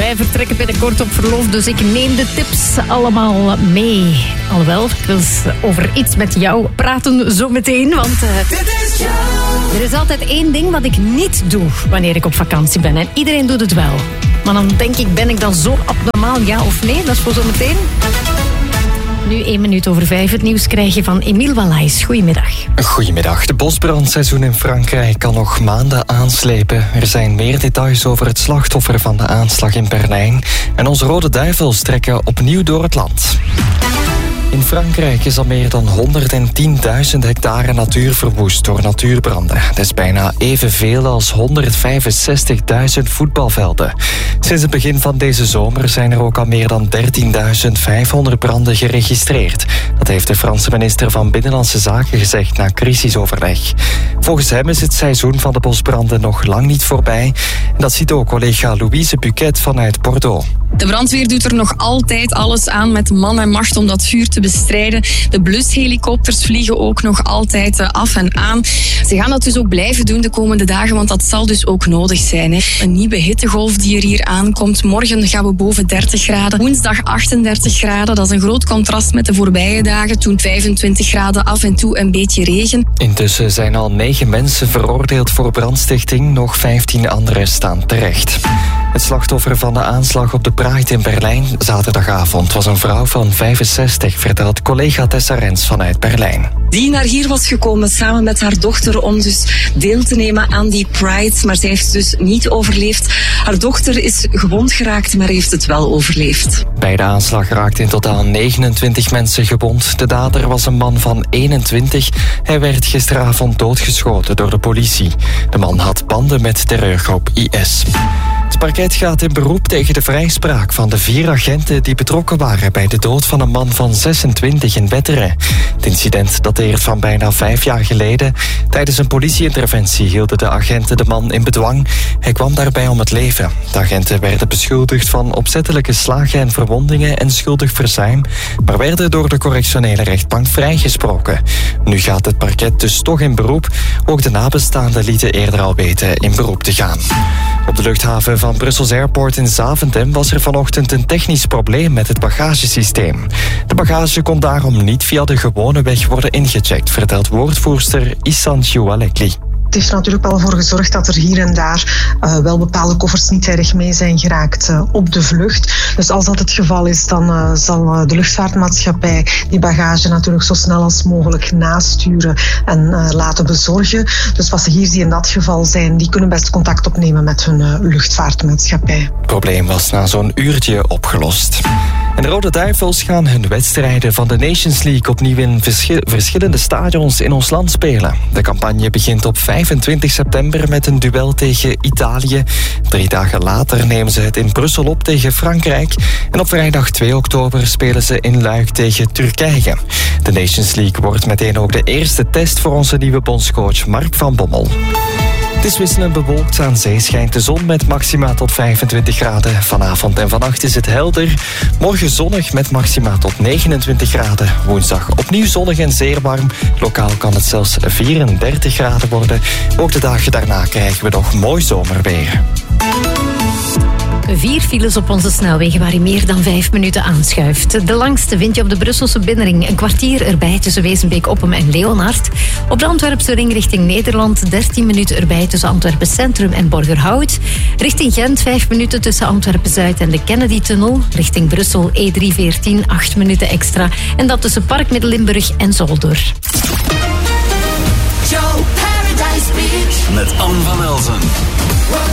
Wij vertrekken binnenkort op verlof, dus ik neem de tips allemaal mee. Alhoewel, ik wil over iets met jou praten zometeen, want er is altijd één ding wat ik niet doe wanneer ik op vakantie ben. En iedereen doet het wel. Maar dan denk ik, ben ik dan zo abnormaal, ja of nee? Dat is voor zometeen. Nu 5:01. Het nieuws krijg je van Emiel Wallays. Goedemiddag. Goedemiddag. De bosbrandseizoen in Frankrijk kan nog maanden aanslepen. Er zijn meer details over het slachtoffer van de aanslag in Berlijn. En onze Rode Duivels trekken opnieuw door het land. In Frankrijk is al meer dan 110.000 hectare natuur verwoest door natuurbranden. Dat is bijna evenveel als 165.000 voetbalvelden. Sinds het begin van deze zomer zijn er ook al meer dan 13.500 branden geregistreerd. Dat heeft de Franse minister van Binnenlandse Zaken gezegd na crisisoverleg. Volgens hem is het seizoen van de bosbranden nog lang niet voorbij. En dat ziet ook collega Louise Buquet vanuit Bordeaux. De brandweer doet er nog altijd alles aan met man en macht om dat vuur te bestrijden. De blushelikopters vliegen ook nog altijd af en aan. Ze gaan dat dus ook blijven doen de komende dagen, want dat zal dus ook nodig zijn. Een nieuwe hittegolf die er hier aankomt. Morgen gaan we boven 30 graden. Woensdag 38 graden. Dat is een groot contrast met de voorbije dagen. Toen 25 graden, af en toe een beetje regen. Intussen zijn al 9 mensen veroordeeld voor brandstichting. Nog 15 anderen staan terecht. Het slachtoffer van de aanslag op de Pride in Berlijn zaterdagavond was een vrouw van 65, vertelt collega Tessa Rens vanuit Berlijn. Die naar hier was gekomen samen met haar dochter om dus deel te nemen aan die Pride, maar zij heeft dus niet overleefd. Haar dochter is gewond geraakt, maar heeft het wel overleefd. Bij de aanslag raakten in totaal 29 mensen gewond. De dader was een man van 21. Hij werd gisteravond doodgeschoten door de politie. De man had banden met terreurgroep IS. Het parket gaat in beroep tegen de vrijspraak van de 4 agenten die betrokken waren bij de dood van een man van 26 in Wetteren. Het incident dateert van bijna 5 jaar geleden. Tijdens een politieinterventie hielden de agenten de man in bedwang. Hij kwam daarbij om het leven. De agenten werden beschuldigd van opzettelijke slagen en verwondingen en schuldig verzuim, maar werden door de correctionele rechtbank vrijgesproken. Nu gaat het parket dus toch in beroep. Ook de nabestaanden lieten eerder al weten in beroep te gaan. Op de luchthaven van Brussels Airport in Zaventem was er vanochtend een technisch probleem met het bagagesysteem. De bagage kon daarom niet via de gewone weg worden ingecheckt, vertelt woordvoerster Issan Choualekli. Het heeft er natuurlijk wel voor gezorgd dat er hier en daar wel bepaalde koffers niet erg mee zijn geraakt op de vlucht. Dus als dat het geval is, dan zal de luchtvaartmaatschappij die bagage natuurlijk zo snel als mogelijk nasturen en laten bezorgen. Dus wat ze hier zien in dat geval zijn, die kunnen best contact opnemen met hun luchtvaartmaatschappij. Het probleem was na zo'n uurtje opgelost. En de Rode Duivels gaan hun wedstrijden van de Nations League opnieuw in verschillende stadions in ons land spelen. De campagne begint op 25 september met een duel tegen Italië. 3 dagen later nemen ze het in Brussel op tegen Frankrijk. En op vrijdag 2 oktober spelen ze in Luik tegen Turkije. De Nations League wordt meteen ook de eerste test voor onze nieuwe bondscoach Mark van Bommel. Het is wisselend bewolkt. Aan zee schijnt de zon met maxima tot 25 graden. Vanavond en vannacht is het helder. Morgen zonnig met maxima tot 29 graden. Woensdag opnieuw zonnig en zeer warm. Lokaal kan het zelfs 34 graden worden. Ook de dagen daarna krijgen we nog mooi zomerweer. 4 files op onze snelwegen waar je meer dan 5 minuten aanschuift. De langste vind je op de Brusselse binnenring. Een kwartier erbij tussen Wezenbeek, Oppem en Leonard. Op de Antwerpse ring richting Nederland 13 minuten erbij tussen Antwerpen Centrum en Borgerhout. Richting Gent 5 minuten tussen Antwerpen Zuid en de Kennedy-tunnel. Richting Brussel E314 8 minuten extra. En dat tussen Park Midden-Limburg en Zolder. Met Anne van Elzen.